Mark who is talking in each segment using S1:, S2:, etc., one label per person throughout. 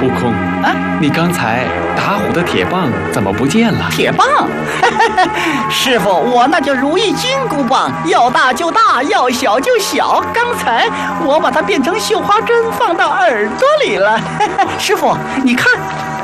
S1: 悟空啊，你刚才打虎的铁棒怎么不见了？
S2: 铁棒？师傅，我那叫如意金箍棒，要大就大，要小就小。刚才我把它变成绣花针，放到耳朵里了。师傅，你看。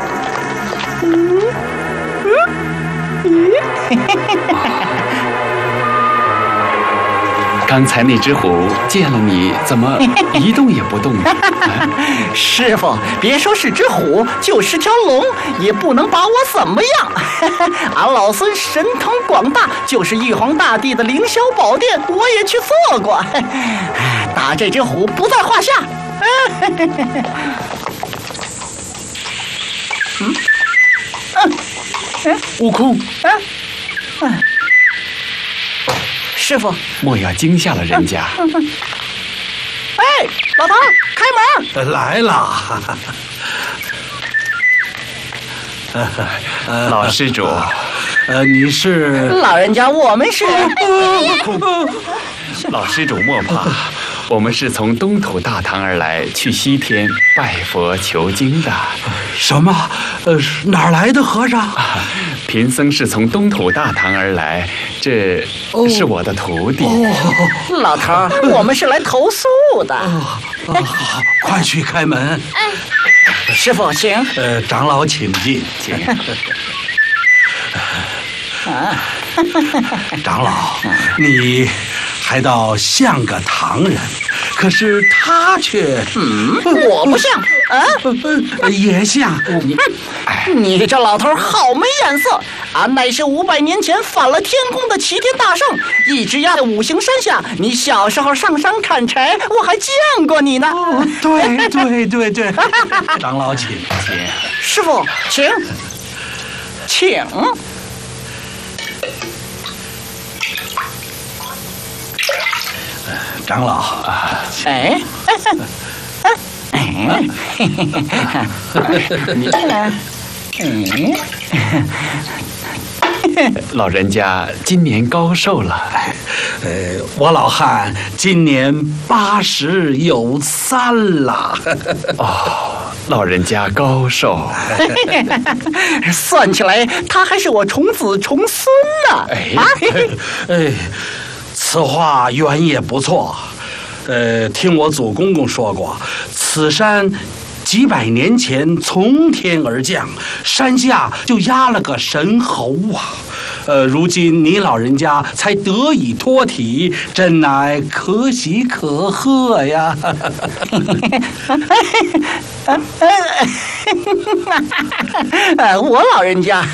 S1: 刚才那只虎见了你，怎么一动也不动呢？
S2: 师傅，别说是只虎，就是条龙，也不能把我怎么样。俺老孙神通广大，就是玉皇大帝的凌霄宝殿，我也去做过。打这只虎不在话下。
S1: 悟空，
S2: 师傅，
S1: 莫要惊吓了人家。
S2: 哎，老头，开门！
S3: 来了。
S1: 老施主，
S3: 你是？
S2: 老人家，我们是。
S1: 老施主莫怕，我们是从东土大唐而来，去西天拜佛求经的。
S3: 什么？哪儿来的和尚？
S1: 贫僧是从东土大唐而来，这是我的徒弟。
S2: 老头，我们是来投宿的。
S3: 好，快去开门。
S2: 师傅，请。
S3: 长老请进，
S1: 请。
S3: 长老，你还倒像个唐人，可是他却……
S2: 我不像
S3: 也像。
S2: 你这老头好没眼色！俺乃是500年前反了天宫的齐天大圣，一直压在五行山下。你小时候上山砍柴，我还见过你呢。
S3: 对，长老请。
S2: 师傅，请。
S3: 长老
S1: 老人家今年高寿了？
S3: 我老汉今年80有3了。
S1: 老人家高寿。
S2: 算起来，他还是我重子重孙呢。
S3: 此话原也不错。听我祖公公说过，此山几百年前从天而降，山下就压了个神猴啊。如今你老人家才得以脱体，真乃可喜可贺呀！
S2: 我老人家，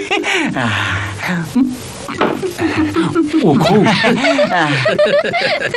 S1: 悟空，